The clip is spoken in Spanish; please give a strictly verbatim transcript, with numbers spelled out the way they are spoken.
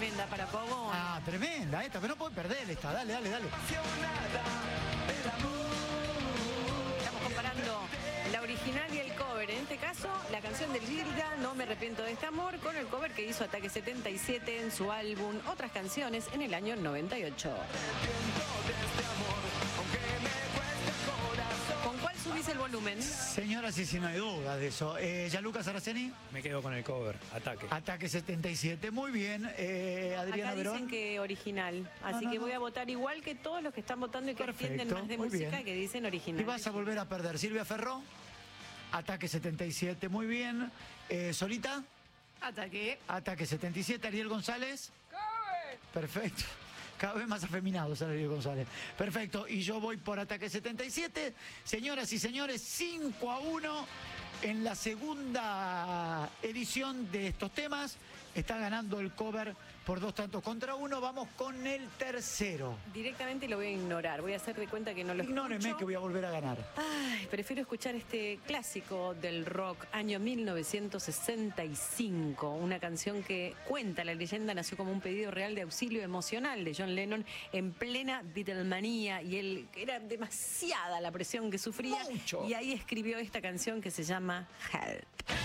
tremenda para Cobo. Ah, tremenda esta, pero no puede perder esta. Dale, dale, dale. Estamos comparando la original y el cover. En este caso, la canción de Gilda, No me arrepiento de este amor, con el cover que hizo Ataque setenta y siete en su álbum Otras canciones en el año noventa y ocho. ¿Con cuál subís el volumen? Señora, sí, sí, no hay duda de eso. Eh, ¿Gianluca Saraceni? Me quedo con el cover, Ataque. Ataque setenta y siete, muy bien. Eh, Adriana Acá dicen Verón. que original, así no, que no. voy a votar igual que todos los que están votando y que Perfecto, entienden más de muy música bien. que dicen original. Y vas a volver a perder. Silvia Ferró, Ataque setenta y siete, muy bien. Eh, Solita, Ataque. Ataque setenta y siete. Ariel González. Perfecto. Cada vez más afeminados, Ariel González. Perfecto. Y yo voy por Ataque setenta y siete. Señoras y señores, cinco a uno en la segunda edición de estos temas. Está ganando el cover por dos tantos contra uno. Vamos con el tercero. Directamente lo voy a ignorar, voy a hacer de cuenta que no lo Ignóreme escucho. que voy a volver a ganar. Ay, prefiero escuchar este clásico del rock, año mil novecientos sesenta y cinco, una canción que cuenta la leyenda, nació como un pedido real de auxilio emocional de John Lennon en plena Beatlemanía, y él era demasiada la presión que sufría. Mucho. Y ahí escribió esta canción que se llama Help.